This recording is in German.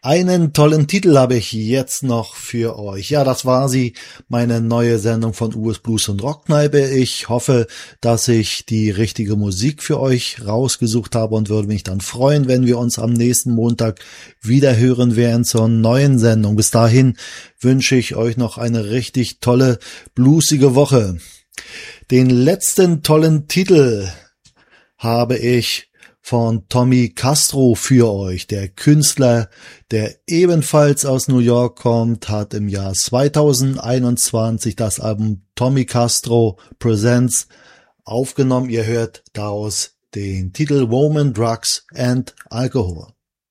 Einen tollen Titel habe ich jetzt noch für euch. Ja, das war sie, meine neue Sendung von US Blues und Rockkneipe. Ich hoffe, dass ich die richtige Musik für euch rausgesucht habe und würde mich dann freuen, wenn wir uns am nächsten Montag wieder hören werden zur neuen Sendung. Bis dahin wünsche ich euch noch eine richtig tolle, bluesige Woche. Den letzten tollen Titel habe ich von Tommy Castro für euch. Der Künstler, der ebenfalls aus New York kommt, hat im Jahr 2021 das Album Tommy Castro Presents aufgenommen. Ihr hört daraus den Titel Woman, Drugs and Alcohol.